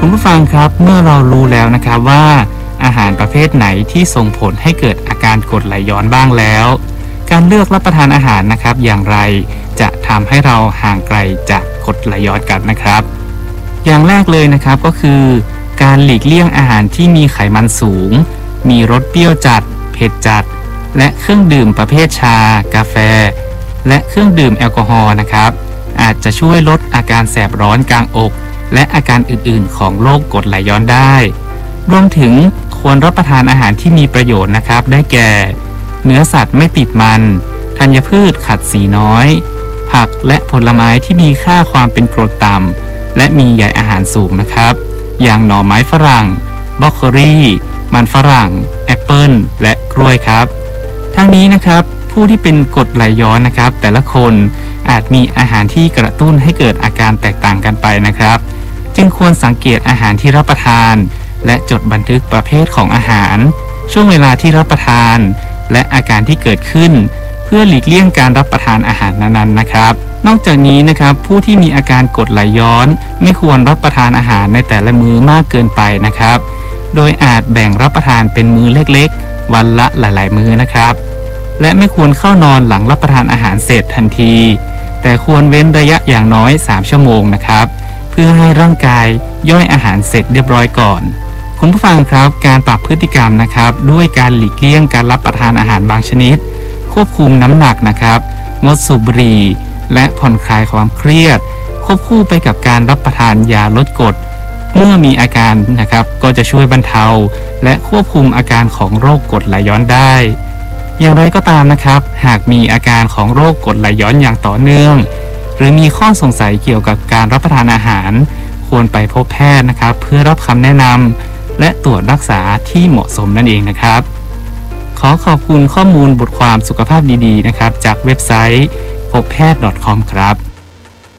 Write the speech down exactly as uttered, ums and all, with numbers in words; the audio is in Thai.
คุณผู้ฟังครับเมื่อเรารู้แล้วนะครับว่าอาหารประเภทไหนที่ส่งผลให้เกิดอาการกรดไหลย้อนบ้างแล้วการเลือกรับประทานอาหารนะครับอย่างไรจะทำให้เราห่างไกลจากกรดไหลย้อนกันนะครับอย่างแรกเลยนะครับก็คือการหลีกเลี่ยงอาหารที่มีไขมันสูงมีรสเปรี้ยวจัดเผ็ดจัดและเครื่องดื่มประเภทชากาแฟและเครื่องดื่มแอลกอฮอล์นะครับอาจจะช่วยลดอาการแสบร้อนกลางอกและอาการอื่นๆของโรคกรดไหลย้อนได้รวมถึงควรรับประทานอาหารที่มีประโยชน์นะครับได้แก่เนื้อสัตว์ไม่ติดมันธัญพืชขัดสีน้อยผักและผลไม้ที่มีค่าความเป็นกรดต่ำและมีใยอาหารสูงนะครับอย่างหน่อไม้ฝรั่งบรอกโคลีมันฝรั่งแอปเปิลและกล้วยครับทั้งนี้นะครับผู้ที่เป็นกรดไหลย้อนนะครับแต่ละคนอาจมีอาหารที่กระตุ้นให้เกิดอาการแตกต่างกันไปนะครับจึงควรสังเกตอาหารที่รับประทานและจดบันทึกประเภทของอาหารช่วงเวลาที่รับประทานและอาการที่เกิดขึ้นเพื่อหลีกเลี่ยงการรับประทานอาหารนั้นๆนะครับนอกจากนี้นะครับผู้ที่มีอาการกรดไหลย้อนไม่ควรรับประทานอาหารในแต่ละมื้อมากเกินไปนะครับโดยอาจแบ่งรับประทานเป็นมื้อเล็กๆวันละหลายๆมื้อนะครับและไม่ควรเข้านอนหลังรับประทานอาหารเสร็จทันทีแต่ควรเว้นระยะอย่างน้อยสามชั่วโมงนะครับเพื่อให้ร่างกายย่อยอาหารเสร็จเรียบร้อยก่อนคุณผู้ฟังครับการปรับพฤติกรรมนะครับด้วยการหลีกเลี่ยงการรับประทานอาหารบางชนิดควบคุมน้ำหนักนะครับงดสูบบุหรี่และผ่อนคลายความเครียดควบคู่ไปกับการรับประทานยาลดกรดเมื่อมีอาการนะครับก็จะช่วยบรรเทาและควบคุมอาการของโรคกรดไหลย้อนได้อย่างไรก็ตามนะครับหากมีอาการของโรคกรดไหลย้อนอย่างต่อเนื่องหรือมีข้อสงสัยเกี่ยวกับการรับประทานอาหารควรไปพบแพทย์นะครับเพื่อรับคำแนะนำและตรวจรักษาที่เหมาะสมนั่นเองนะครับขอขอบคุณข้อมูลบทความสุขภาพดีๆนะครับจากเว็บไซต์พบแพทย์ .com ครับ